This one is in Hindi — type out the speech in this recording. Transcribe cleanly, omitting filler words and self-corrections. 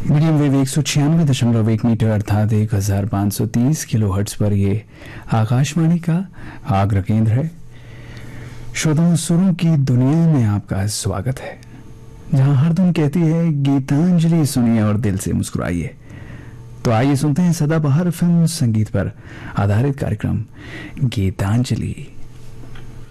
मीडियम वेव 196.1 अर्थात 1530 किलो हर्ट्ज पर ये आकाशवाणी का आग्रह केंद्र है। श्रोताओं, सुरों की दुनिया में आपका स्वागत है, जहां हर धुन कहती है गीतांजलि सुनिए और दिल से मुस्कुराइए। तो आइए सुनते हैं सदाबहार फिल्म संगीत पर आधारित कार्यक्रम गीतांजलि।